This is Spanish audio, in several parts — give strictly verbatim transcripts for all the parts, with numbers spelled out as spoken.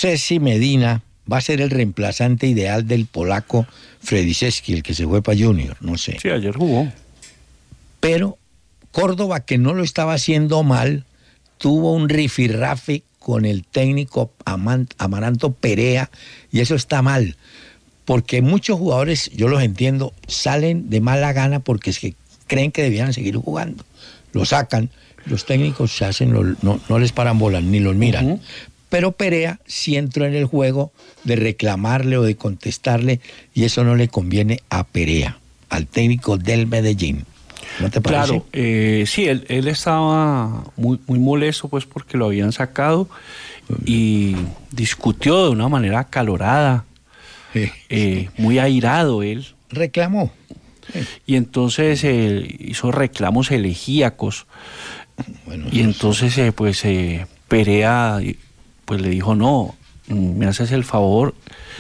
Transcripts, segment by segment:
sé si Medina va a ser el reemplazante ideal del polaco Frediszewski, el que se fue para Junior, no sé. Sí, ayer jugó. Pero Córdoba, que no lo estaba haciendo mal, tuvo un rifirrafe con el técnico Amaranto Perea, y eso está mal, porque muchos jugadores, yo los entiendo, salen de mala gana porque es que creen que debían seguir jugando. Lo sacan, los técnicos se hacen, lo, no, no les paran bolas, ni los miran. Uh-huh. Pero Perea sí entró en el juego de reclamarle o de contestarle, y eso no le conviene a Perea, al técnico del Medellín. ¿No te parece? Claro, eh, sí, él, él estaba muy, muy molesto pues porque lo habían sacado y discutió de una manera acalorada, sí, eh, sí. muy airado él. Reclamó. Sí. Y entonces eh, hizo reclamos elegíacos. Bueno, y entonces eh, pues eh, Perea pues le dijo, no, me haces el favor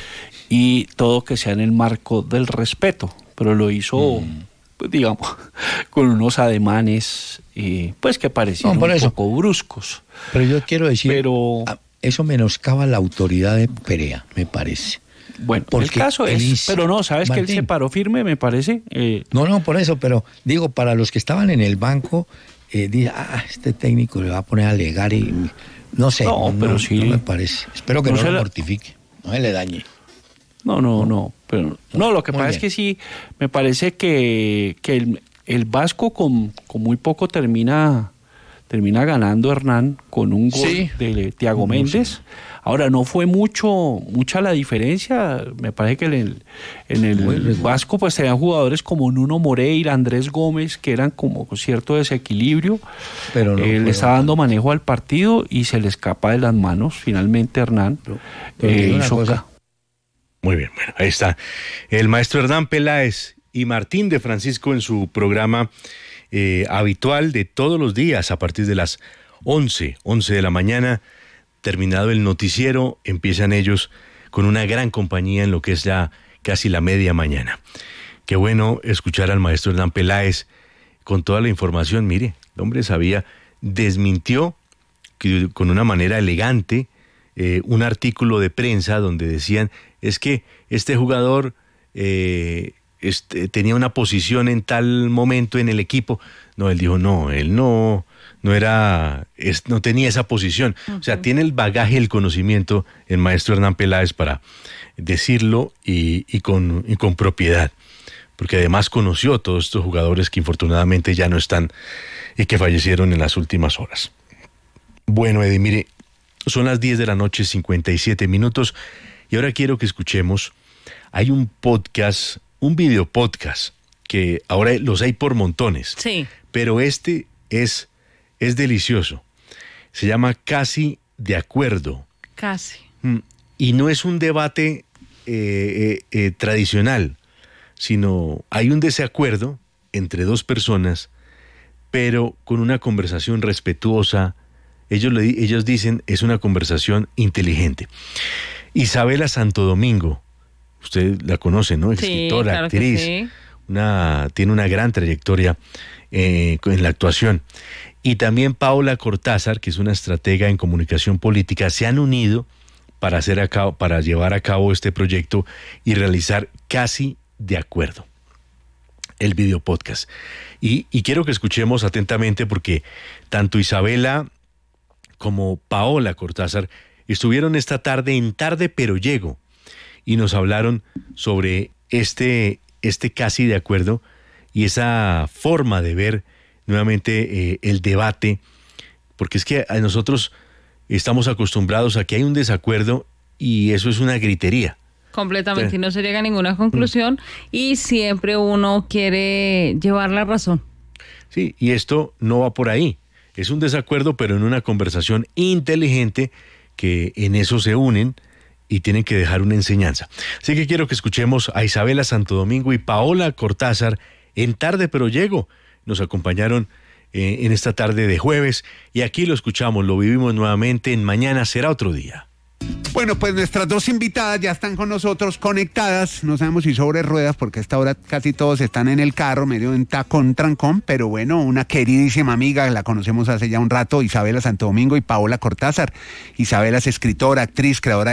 y todo que sea en el marco del respeto, pero lo hizo... Mm. Pues digamos, con unos ademanes, eh, pues que parecían no, un eso. poco bruscos. Pero yo quiero decir, pero eso menoscaba la autoridad de Perea, me parece. Bueno, porque el caso es, es, pero no, ¿sabes Martín, que él se paró firme, me parece? Eh, no, no, por eso, pero digo, para los que estaban en el banco, eh, dice, ah, este técnico le va a poner a alegar y, no sé, no, no, pero no, sí, no me parece. Espero que no, no lo la... mortifique, no se le dañe. No, no, no, pero no, lo que muy pasa bien. Es que sí, me parece que, que el, el Vasco con, con muy poco termina, termina ganando Hernán con un gol sí. de Thiago Méndez. Sí. Ahora, no fue mucho, mucha la diferencia, me parece que en el, en el Vasco pues tenían jugadores como Nuno Moreira, Andrés Gómez, que eran como con cierto desequilibrio, pero no eh, le está dando manejo al partido y se le escapa de las manos, finalmente Hernán pero, pero eh, hizo cosa. Muy bien, bueno, ahí está el maestro Hernán Peláez y Martín de Francisco en su programa eh, habitual de todos los días a partir de las once, once de la mañana. Terminado el noticiero, empiezan ellos con una gran compañía en lo que es ya casi la media mañana. Qué bueno escuchar al maestro Hernán Peláez con toda la información. Mire, el hombre sabía, desmintió que, con una manera elegante eh, un artículo de prensa donde decían es que este jugador eh, este, tenía una posición en tal momento en el equipo. No, él dijo, no, él no, no era, es, no tenía esa posición. Uh-huh. O sea, tiene el bagaje, el conocimiento, el maestro Hernán Peláez para decirlo y, y, con, y con propiedad. Porque además conoció a todos estos jugadores que infortunadamente ya no están y que fallecieron en las últimas horas. Bueno, Eddie, mire, son las diez de la noche, cincuenta y siete minutos. Y ahora quiero que escuchemos, hay un podcast, un video podcast, que ahora los hay por montones. Sí. Pero este es, es delicioso. Se llama Casi de Acuerdo. Casi. Y no es un debate eh, eh, eh, tradicional, sino hay un desacuerdo entre dos personas, pero con una conversación respetuosa. Ellos, le, ellos dicen, es una conversación inteligente. Isabela Santo Domingo, usted la conoce, ¿no? Escritora, sí, claro, actriz, sí. una, tiene una gran trayectoria eh, en la actuación. Y también Paola Cortázar, que es una estratega en comunicación política, se han unido para, hacer a cabo, para llevar a cabo este proyecto y realizar Casi de Acuerdo, el video podcast. Y, y quiero que escuchemos atentamente porque tanto Isabela como Paola Cortázar estuvieron esta tarde en Tarde Pero Llego y nos hablaron sobre este, este Casi de Acuerdo y esa forma de ver nuevamente eh, el debate, porque es que nosotros estamos acostumbrados a que hay un desacuerdo y eso es una gritería. Completamente, sí. Y no se llega a ninguna conclusión mm. y siempre uno quiere llevar la razón. Sí, y esto no va por ahí. Es un desacuerdo, pero en una conversación inteligente que en eso se unen y tienen que dejar una enseñanza. Así que quiero que escuchemos a Isabela Santo Domingo y Paola Cortázar en Tarde Pero Llego. Nos acompañaron eh, en esta tarde de jueves y aquí lo escuchamos, lo vivimos nuevamente en Mañana Será Otro Día. Bueno, pues nuestras dos invitadas ya están con nosotros conectadas, no sabemos si sobre ruedas, porque a esta hora casi todos están en el carro, medio en tacón, trancón, pero bueno, una queridísima amiga, la conocemos hace ya un rato, Isabela Santo Domingo y Paola Cortázar. Isabela es escritora, actriz, creadora